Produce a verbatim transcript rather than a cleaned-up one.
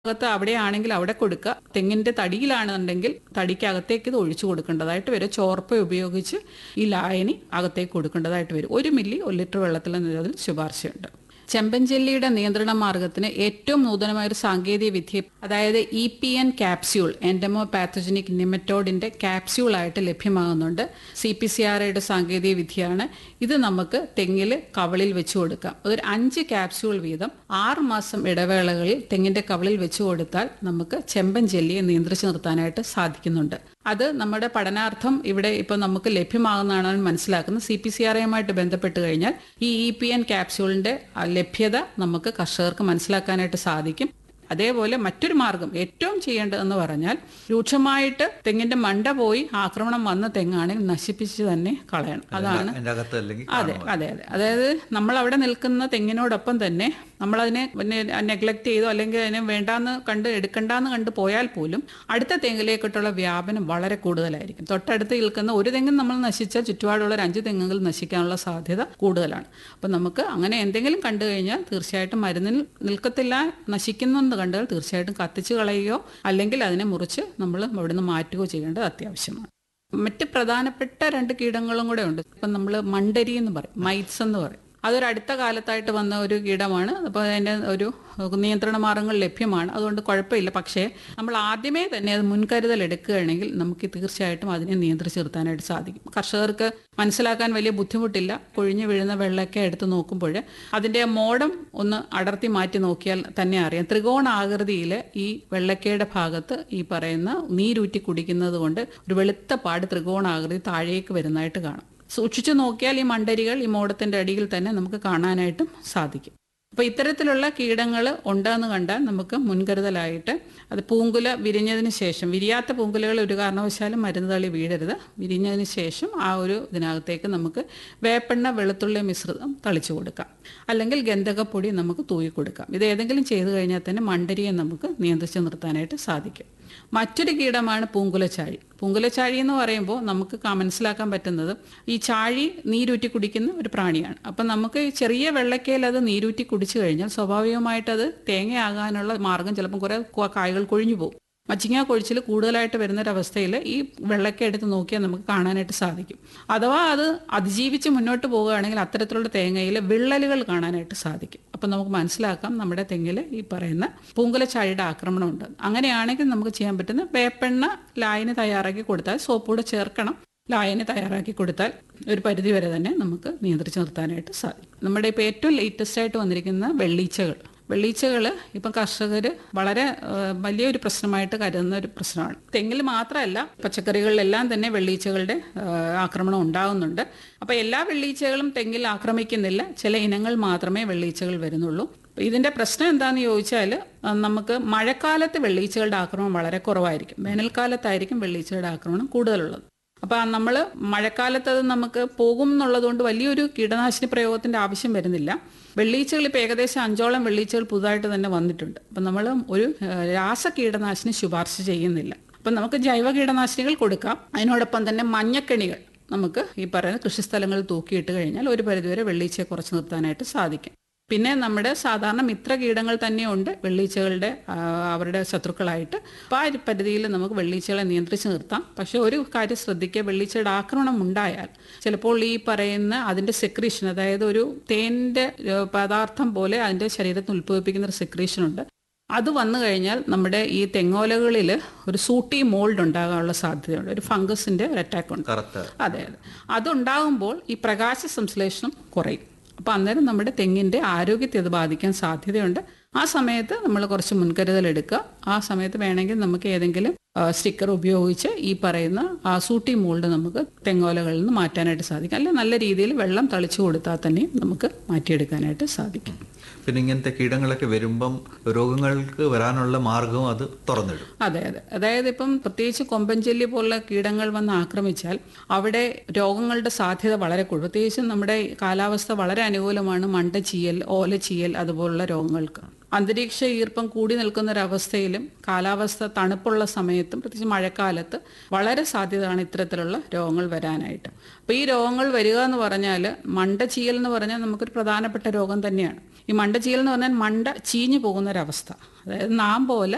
അകത്ത് അവിടെയാണെങ്കിൽ അവിടെ കൊടുക്കുക. തെങ്ങിന്റെ തടിയിലാണെന്നുണ്ടെങ്കിൽ തടിക്കകത്തേക്ക് ഇത് ഒഴിച്ചു കൊടുക്കേണ്ടതായിട്ട് വരും. ചോർപ്പ ഉപയോഗിച്ച് ഈ ലായനി അകത്തേക്ക് കൊടുക്കേണ്ടതായിട്ട് വരും. ഒരു മില്ലി ഒരു ലിറ്റർ വെള്ളത്തിൽ അതിൽ ശുപാർശയുണ്ട്. ചെമ്പൻചെല്ലിയുടെ നിയന്ത്രണ മാർഗത്തിന് ഏറ്റവും നൂതനമായ ഒരു സാങ്കേതിക വിദ്യ, അതായത് E P N capsule, എൻഡമോ പാത്തജനിക് നിമറ്റോഡിന്റെ capsule ആയിട്ട് ലഭ്യമാകുന്നുണ്ട്. സി പി സി ആർ ഐയുടെ സാങ്കേതിക വിദ്യയാണ് ഇത്. നമുക്ക് തെങ്ങിൽ കവളിൽ വെച്ചു കൊടുക്കാം. അതൊരു അഞ്ച് ക്യാപ്സ്യൂൾ വീതം ആറ് മാസം ഇടവേളകളിൽ തെങ്ങിന്റെ കവളിൽ വെച്ചു കൊടുത്താൽ നമുക്ക് ചെമ്പൻചെല്ലിയെ നിയന്ത്രിച്ചു നിർത്താനായിട്ട് സാധിക്കുന്നുണ്ട്. അത് നമ്മുടെ പഠനാർത്ഥം ഇവിടെ ഇപ്പം നമുക്ക് ലഭ്യമാകുന്നതാണ് മനസ്സിലാക്കുന്നത്. സി പി സി ആർ ഐയുമായിട്ട് ബന്ധപ്പെട്ട് കഴിഞ്ഞാൽ ഈ ഇ പി എൻ ക്യാപ്സ്യൂളിന്റെ ലഭ്യത നമുക്ക് കർഷകർക്ക് മനസ്സിലാക്കാനായിട്ട് സാധിക്കും. അതേപോലെ മറ്റൊരു മാർഗം ഏറ്റവും ചെയ്യേണ്ടതെന്ന് പറഞ്ഞാൽ, രൂക്ഷമായിട്ട് തെങ്ങിന്റെ മണ്ട പോയി ആക്രമണം വന്ന തെങ്ങാണെങ്കിൽ നശിപ്പിച്ച് തന്നെ കളയണം. അതാണ്. അതെ അതെ അതെ അതായത് നമ്മൾ അവിടെ നിൽക്കുന്ന തെങ്ങിനോടൊപ്പം തന്നെ നമ്മളതിനെ നെഗ്ലക്ട് ചെയ്തോ അല്ലെങ്കിൽ അതിനെ വേണ്ടാന്ന് കണ്ട് എടുക്കണ്ടെന്ന് കണ്ട് പോയാൽ പോലും അടുത്ത തെങ്ങിലേക്കിട്ടുള്ള വ്യാപനം വളരെ കൂടുതലായിരിക്കും. തൊട്ടടുത്ത് നിൽക്കുന്ന ഒരു തെങ്ങിന് നമ്മൾ നശിച്ചാൽ ചുറ്റുപാടുള്ള ഒരു അഞ്ച് തെങ്ങുകൾ നശിക്കാനുള്ള സാധ്യത കൂടുതലാണ്. അപ്പം നമുക്ക് അങ്ങനെ എന്തെങ്കിലും കണ്ടു കഴിഞ്ഞാൽ തീർച്ചയായിട്ടും മരുന്നിൽ നിൽക്കത്തില്ല, നശിക്കുന്നെന്ന് കണ്ടാൽ തീർച്ചയായിട്ടും കത്തിച്ച് കളയുകയോ അല്ലെങ്കിൽ അതിനെ മുറിച്ച് നമ്മൾ അവിടുന്ന് മാറ്റുകയോ ചെയ്യേണ്ടത് അത്യാവശ്യമാണ്. മറ്റ് പ്രധാനപ്പെട്ട രണ്ട് കീടങ്ങളും കൂടെ ഉണ്ട്. ഇപ്പം നമ്മൾ മണ്ടരി എന്ന് പറയും, മൈറ്റ്സ് എന്ന് പറയും. അതൊരു അടുത്ത കാലത്തായിട്ട് വന്ന ഒരു കീടമാണ്. അപ്പോൾ അതിൻ്റെ ഒരു നിയന്ത്രണ മാർഗങ്ങൾ ലഭ്യമാണ്, അതുകൊണ്ട് കുഴപ്പമില്ല. പക്ഷേ നമ്മൾ ആദ്യമേ തന്നെ അത് മുൻകരുതൽ എടുക്കുകയാണെങ്കിൽ നമുക്ക് തീർച്ചയായിട്ടും അതിനെ നിയന്ത്രിച്ച് നിർത്താനായിട്ട് സാധിക്കും. കർഷകർക്ക് മനസ്സിലാക്കാൻ വലിയ ബുദ്ധിമുട്ടില്ല. കൊഴിഞ്ഞു വീഴുന്ന വെള്ളമൊക്കെ എടുത്ത് നോക്കുമ്പോൾ അതിൻ്റെ മോഡം ഒന്ന് അടർത്തി മാറ്റി നോക്കിയാൽ തന്നെ അറിയാം. ത്രികോണാകൃതിയിൽ ഈ വെള്ളക്കയുടെ ഭാഗത്ത് ഈ പറയുന്ന നീരൂറ്റി കുടിക്കുന്നത് കൊണ്ട് ഒരു വെളുത്ത പാട് ത്രികോണാകൃതി താഴേക്ക് വരുന്നതായിട്ട് കാണാം. സൂക്ഷിച്ചു നോക്കിയാൽ ഈ മണ്ടരികൾ ഈ മോഡത്തിന്റെ അടിയിൽ തന്നെ നമുക്ക് കാണാനായിട്ടും സാധിക്കും. അപ്പോൾ ഇത്തരത്തിലുള്ള കീടങ്ങൾ ഉണ്ടെന്ന് കണ്ടാൽ നമുക്ക് മുൻകരുതലായിട്ട് അത് പൂങ്കുല വിരിഞ്ഞതിന് ശേഷം, വിരിയാത്ത പൂങ്കുലകൾ ഒരു കാരണവശാലും മരുന്ന് തളി വീഴരുത്. വിരിഞ്ഞതിന് ശേഷം ആ ഒരു ഇതിനകത്തേക്ക് നമുക്ക് വേപ്പെണ്ണ വെളുത്തുള്ളി മിശ്രിതം തളിച്ചു കൊടുക്കാം, അല്ലെങ്കിൽ ഗന്ധകപ്പൊടി നമുക്ക് തൂയി കൊടുക്കാം. ഇത് ഏതെങ്കിലും ചെയ്തു കഴിഞ്ഞാൽ തന്നെ മണ്ടരിയെ നമുക്ക് നിയന്ത്രിച്ച് നിർത്താനായിട്ട് സാധിക്കും. മറ്റൊരു കീടമാണ് പൂങ്കുലച്ചാഴി. പൂങ്കുലച്ചാഴി എന്ന് പറയുമ്പോൾ നമുക്ക് മനസ്സിലാക്കാൻ പറ്റുന്നത് ഈ ചാഴി നീരൂറ്റി കുടിക്കുന്ന ഒരു പ്രാണിയാണ്. അപ്പം നമുക്ക് ചെറിയ വെള്ളക്കയിൽ അത് നീരൂറ്റി കുടിച്ചു കഴിഞ്ഞാൽ സ്വാഭാവികമായിട്ടത് തേങ്ങയാകാനുള്ള മാർഗം ചിലപ്പം കുറേ കായകൾ കൊഴിഞ്ഞു പോകും. മച്ചിങ്ങ കൊഴിച്ചിൽ കൂടുതലായിട്ട് വരുന്നൊരവസ്ഥയിൽ ഈ വെള്ളക്ക എടുത്ത് നോക്കിയാൽ നമുക്ക് കാണാനായിട്ട് സാധിക്കും. അഥവാ അത് അതിജീവിച്ച് മുന്നോട്ട് പോവുകയാണെങ്കിൽ അത്തരത്തിലുള്ള തേങ്ങയിൽ വിള്ളലുകൾ കാണാനായിട്ട് സാധിക്കും. അപ്പം നമുക്ക് മനസ്സിലാക്കാം നമ്മുടെ തെങ്ങിൽ ഈ പറയുന്ന പൂങ്കുലച്ചാഴിയുടെ ആക്രമണം ഉണ്ട്. അങ്ങനെയാണെങ്കിൽ നമുക്ക് ചെയ്യാൻ പറ്റുന്ന വേപ്പെണ്ണ ലായനി തയ്യാറാക്കി കൊടുത്താൽ, സോപ്പൂടെ ചേർക്കണം, ലായനി തയ്യാറാക്കി കൊടുത്താൽ ഒരു പരിധി വരെ തന്നെ നമുക്ക് നിയന്ത്രിച്ച് നിർത്താനായിട്ട് സാധിക്കും. നമ്മുടെ ഇപ്പോൾ ഏറ്റവും ലേറ്റസ്റ്റ് ആയിട്ട് വന്നിരിക്കുന്ന വെള്ളീച്ചകൾ വെള്ളീച്ചകൾ ഇപ്പം കർഷകർ വളരെ വലിയൊരു പ്രശ്നമായിട്ട് കരുതുന്ന ഒരു പ്രശ്നമാണ്. തെങ്ങിൽ മാത്രമല്ല, പച്ചക്കറികളിലെല്ലാം തന്നെ വെള്ളീച്ചകളുടെ ആക്രമണം ഉണ്ടാകുന്നുണ്ട്. അപ്പോൾ എല്ലാ വെള്ളീച്ചകളും തെങ്ങിൽ ആക്രമിക്കുന്നില്ല, ചില ഇനങ്ങൾ മാത്രമേ വെള്ളീച്ചകൾ വരുന്നുള്ളൂ. ഇതിൻ്റെ പ്രശ്നം എന്താണെന്ന് ചോദിച്ചാൽ, നമുക്ക് മഴക്കാലത്ത് വെള്ളീച്ചകളുടെ ആക്രമണം വളരെ കുറവായിരിക്കും, വേനൽക്കാലത്തായിരിക്കും വെള്ളീച്ചകളുടെ ആക്രമണം കൂടുതലുള്ളത്. അപ്പം നമ്മൾ മഴക്കാലത്ത് അത് നമുക്ക് പോകും എന്നുള്ളതുകൊണ്ട് വലിയൊരു കീടനാശിനി പ്രയോഗത്തിൻ്റെ ആവശ്യം വരുന്നില്ല. വെള്ളീച്ചകൾ ഇപ്പോൾ ഏകദേശം അഞ്ചോളം വെള്ളീച്ചകൾ പുതുതായിട്ട് തന്നെ വന്നിട്ടുണ്ട്. അപ്പം നമ്മൾ ഒരു രാസ കീടനാശിനി ശുപാർശ ചെയ്യുന്നില്ല. അപ്പം നമുക്ക് ജൈവ കീടനാശിനികൾ കൊടുക്കാം. അതിനോടൊപ്പം തന്നെ മഞ്ഞക്കെണികൾ നമുക്ക് ഈ പറയുന്ന കൃഷിസ്ഥലങ്ങളിൽ തൂക്കിയിട്ട് കഴിഞ്ഞാൽ ഒരു പരിധിവരെ വെള്ളീച്ചയെ കുറച്ച് നിർത്താനായിട്ട് സാധിക്കും. പിന്നെ നമ്മുടെ സാധാരണ മിത്ര കീടങ്ങൾ തന്നെയുണ്ട് വെള്ളീച്ചകളുടെ അവരുടെ ശത്രുക്കളായിട്ട്. അപ്പോൾ ആ പരിധിയിൽ നമുക്ക് വെള്ളീച്ചകളെ നിയന്ത്രിച്ച് നിർത്താം. പക്ഷേ ഒരു കാര്യം ശ്രദ്ധിക്കുക, വെള്ളീച്ചയുടെ ആക്രമണം ഉണ്ടായാൽ ചിലപ്പോൾ ഈ പറയുന്ന അതിൻ്റെ സെക്രീഷൻ, അതായത് ഒരു തേനിൻ്റെ പദാർത്ഥം പോലെ അതിൻ്റെ ശരീരത്തിൽ ഉത്ഭവിപ്പിക്കുന്ന ഒരു സെക്രീഷൻ ഉണ്ട്. അത് വന്നു കഴിഞ്ഞാൽ നമ്മുടെ ഈ തെങ്ങോലകളിൽ ഒരു സൂട്ടി മോൾഡ് ഉണ്ടാകാനുള്ള സാധ്യതയുണ്ട്. ഒരു ഫംഗസിൻ്റെ ഒരു അറ്റാക്ക് ഉണ്ട്. അതെ അതെ അതുണ്ടാകുമ്പോൾ ഈ പ്രകാശ സംശ്ലേഷണം കുറയും. അപ്പോൾ അന്നേരം നമ്മുടെ തെങ്ങിൻ്റെ ആരോഗ്യത്തെ അത് ബാധിക്കാൻ സാധ്യതയുണ്ട്. ആ സമയത്ത് നമ്മൾ കുറച്ച് മുൻകരുതൽ എടുക്കുക. ആ സമയത്ത് വേണമെങ്കിൽ നമുക്ക് ഏതെങ്കിലും സ്റ്റിക്കർ ഉപയോഗിച്ച് ഈ പറയുന്ന ആ സൂട്ടി മോൾഡ് നമുക്ക് തെങ്ങോലകളിൽ നിന്ന് മാറ്റാനായിട്ട് സാധിക്കും. അല്ല നല്ല രീതിയിൽ വെള്ളം തളിച്ചു കൊടുത്താൽ തന്നെ നമുക്ക് മാറ്റിയെടുക്കാനായിട്ട് സാധിക്കും. പിന്നെ ഇങ്ങനത്തെ കീടങ്ങളൊക്കെ വരുമ്പം രോഗങ്ങൾക്ക് വരാനുള്ള മാർഗവും അത് തുറന്നിടും. അതെ അതെ അതായത് ഇപ്പം പ്രത്യേകിച്ച് കൊമ്പൻചെല്ലി പോലുള്ള കീടങ്ങൾ വന്ന് ആക്രമിച്ചാൽ അവിടെ രോഗങ്ങളുടെ സാധ്യത വളരെ കൂടുതൽ. പ്രത്യേകിച്ചും നമ്മുടെ കാലാവസ്ഥ വളരെ അനുകൂലമാണ്. മണ്ട ചീയൽ, ഓല ചീയൽ അതുപോലുള്ള രോഗങ്ങൾക്ക്. അന്തരീക്ഷ ഈർപ്പം കൂടി നിൽക്കുന്ന ഒരവസ്ഥയിലും കാലാവസ്ഥ തണുപ്പുള്ള സമയത്തും പ്രത്യേകിച്ച് മഴക്കാലത്ത് വളരെ സാധ്യതയാണ് ഇത്തരത്തിലുള്ള രോഗങ്ങൾ വരാനായിട്ട്. അപ്പോൾ ഈ രോഗങ്ങൾ വരിക എന്ന് പറഞ്ഞാൽ, മണ്ട ചീയൽ എന്ന് പറഞ്ഞാൽ നമുക്കൊരു പ്രധാനപ്പെട്ട രോഗം തന്നെയാണ്. ഈ മണ്ട ചീയൽ എന്ന് പറഞ്ഞാൽ മണ്ട ചീഞ്ഞു പോകുന്നൊരവസ്ഥ. അതായത് നാം പോലെ